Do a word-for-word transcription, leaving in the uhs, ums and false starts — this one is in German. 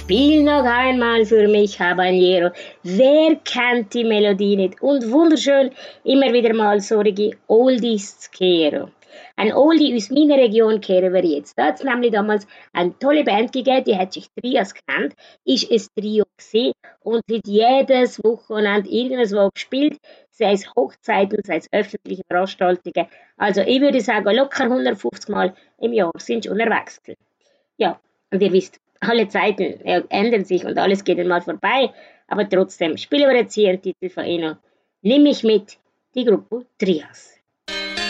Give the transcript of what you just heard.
Spiel noch einmal für mich Habanero. Wer kennt die Melodie nicht? Und wunderschön, immer wieder mal solche Oldies zu kehren. Ein Oldie aus meiner Region kehren wir jetzt. Da hat es nämlich damals eine tolle Band gegeben, die hat sich Trias genannt, ist ein Trio gewesen und hat jedes Wochenende irgendwo gespielt, sei es Hochzeiten, sei es öffentliche Veranstaltungen. Also ich würde sagen, locker hundertfünfzig Mal im Jahr sind sie unterwegs gewesen. Ja, und ihr wisst, alle Zeiten äh, ändern sich und alles geht einmal vorbei, aber trotzdem spielen wir jetzt hier einen Titel von ihnen. Nimm mich mit, die Gruppe Trias.